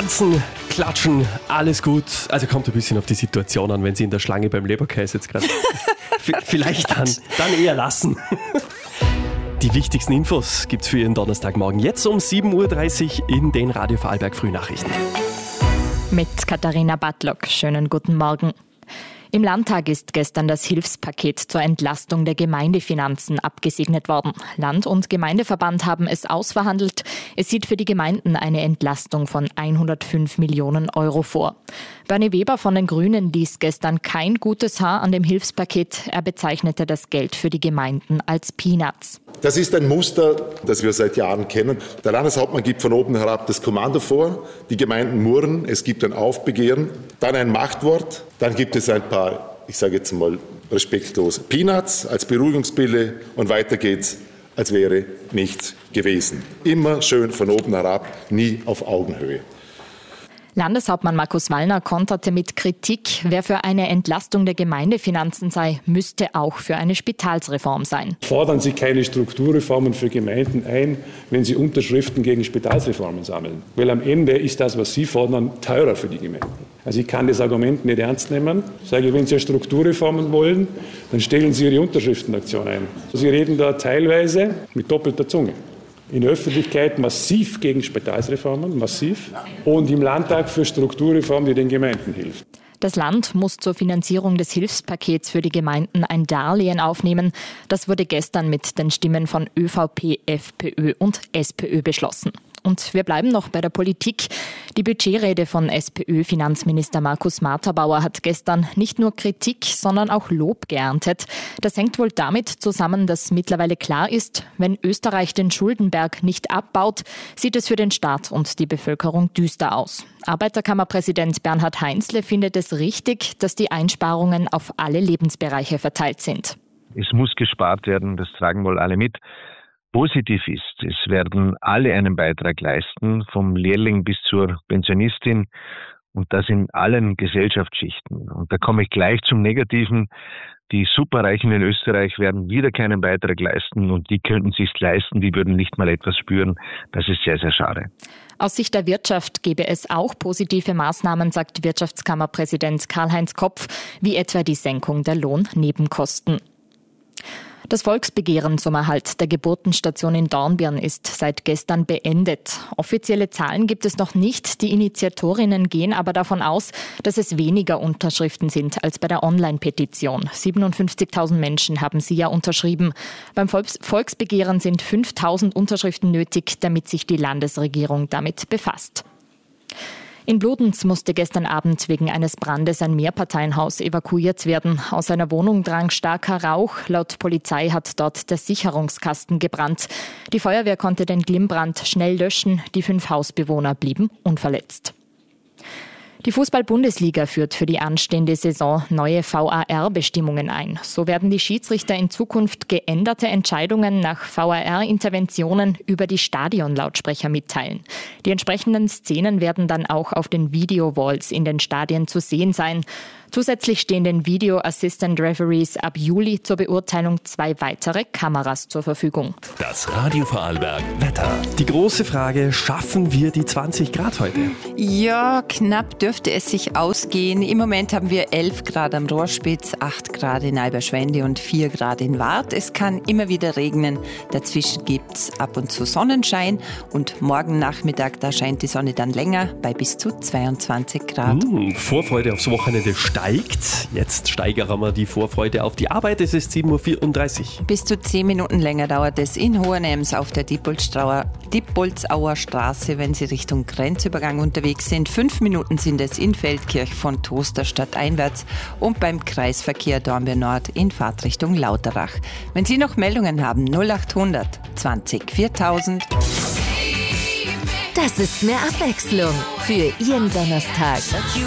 tanzen, klatschen, alles gut. Also kommt ein bisschen auf die Situation an, wenn Sie in der Schlange beim Leberkäse jetzt gerade vielleicht dann eher lassen. Die wichtigsten Infos gibt's für Ihren Donnerstagmorgen jetzt um 7.30 Uhr in den Radio Vorarlberg Frühnachrichten. Mit Katharina Bartlock. Schönen guten Morgen. Im Landtag ist gestern das Hilfspaket zur Entlastung der Gemeindefinanzen abgesegnet worden. Land- und Gemeindeverband haben es ausverhandelt. Es sieht für die Gemeinden eine Entlastung von 105 Millionen Euro vor. Bernie Weber von den Grünen ließ gestern kein gutes Haar an dem Hilfspaket. Er bezeichnete das Geld für die Gemeinden als Peanuts. Das ist ein Muster, das wir seit Jahren kennen. Der Landeshauptmann gibt von oben herab das Kommando vor, die Gemeinden murren, es gibt ein Aufbegehren, dann ein Machtwort, dann gibt es ein paar, ich sage jetzt mal respektlos, Peanuts als Beruhigungspille und weiter geht's, als wäre nichts gewesen. Immer schön von oben herab, nie auf Augenhöhe. Landeshauptmann Markus Wallner konterte mit Kritik, wer für eine Entlastung der Gemeindefinanzen sei, müsste auch für eine Spitalsreform sein. Fordern Sie keine Strukturreformen für Gemeinden ein, wenn Sie Unterschriften gegen Spitalsreformen sammeln. Weil am Ende ist das, was Sie fordern, teurer für die Gemeinden. Also ich kann das Argument nicht ernst nehmen. Ich sage, wenn Sie Strukturreformen wollen, dann stellen Sie Ihre Unterschriftenaktion ein. Sie reden da teilweise mit doppelter Zunge. In der Öffentlichkeit massiv gegen Spitalsreformen, massiv. Und im Landtag für Strukturreform, die den Gemeinden hilft. Das Land muss zur Finanzierung des Hilfspakets für die Gemeinden ein Darlehen aufnehmen. Das wurde gestern mit den Stimmen von ÖVP, FPÖ und SPÖ beschlossen. Und wir bleiben noch bei der Politik. Die Budgetrede von SPÖ-Finanzminister Markus Marterbauer hat gestern nicht nur Kritik, sondern auch Lob geerntet. Das hängt wohl damit zusammen, dass mittlerweile klar ist, wenn Österreich den Schuldenberg nicht abbaut, sieht es für den Staat und die Bevölkerung düster aus. Arbeiterkammerpräsident Bernhard Heinzle findet es richtig, dass die Einsparungen auf alle Lebensbereiche verteilt sind. Es muss gespart werden, das tragen wohl alle mit. Positiv ist, es werden alle einen Beitrag leisten, vom Lehrling bis zur Pensionistin und das in allen Gesellschaftsschichten. Und da komme ich gleich zum Negativen. Die Superreichen in Österreich werden wieder keinen Beitrag leisten und die könnten es sich leisten, die würden nicht mal etwas spüren. Das ist sehr, sehr schade. Aus Sicht der Wirtschaft gäbe es auch positive Maßnahmen, sagt Wirtschaftskammerpräsident Karl-Heinz Kopf, wie etwa die Senkung der Lohnnebenkosten. Das Volksbegehren zum Erhalt der Geburtenstation in Dornbirn ist seit gestern beendet. Offizielle Zahlen gibt es noch nicht. Die Initiatorinnen gehen aber davon aus, dass es weniger Unterschriften sind als bei der Online-Petition. 57.000 Menschen haben sie ja unterschrieben. Beim Volksbegehren sind 5.000 Unterschriften nötig, damit sich die Landesregierung damit befasst. In Bludenz musste gestern Abend wegen eines Brandes ein Mehrparteienhaus evakuiert werden. Aus einer Wohnung drang starker Rauch. Laut Polizei hat dort der Sicherungskasten gebrannt. Die Feuerwehr konnte den Glimmbrand schnell löschen. Die 5 Hausbewohner blieben unverletzt. Die Fußball-Bundesliga führt für die anstehende Saison neue VAR-Bestimmungen ein. So werden die Schiedsrichter in Zukunft geänderte Entscheidungen nach VAR-Interventionen über die Stadionlautsprecher mitteilen. Die entsprechenden Szenen werden dann auch auf den Video-Walls in den Stadien zu sehen sein. Zusätzlich stehen den Video Assistant Referees ab Juli zur Beurteilung 2 weitere Kameras zur Verfügung. Das Radio Vorarlberg Wetter. Die große Frage, schaffen wir die 20 Grad heute? Ja, knapp dürfte es sich ausgehen. Im Moment haben wir 11 Grad am Rohrspitz, 8 Grad in Alberschwende und 4 Grad in Wart. Es kann immer wieder regnen. Dazwischen gibt's ab und zu Sonnenschein. Und morgen Nachmittag, da scheint die Sonne dann länger bei bis zu 22 Grad. Vorfreude aufs Wochenende steigt. Jetzt steigern wir die Vorfreude auf die Arbeit. Es ist 7.34 Uhr. Bis zu 10 Minuten länger dauert es in Hohenems auf der Diepholzauer Straße, wenn Sie Richtung Grenzübergang unterwegs sind. 5 Minuten sind es in Feldkirch von Tosterstadt einwärts und beim Kreisverkehr Dornbirn Nord in Fahrtrichtung Lauterach. Wenn Sie noch Meldungen haben, 0800 20 4000. Das ist mehr Abwechslung für Ihren Donnerstag.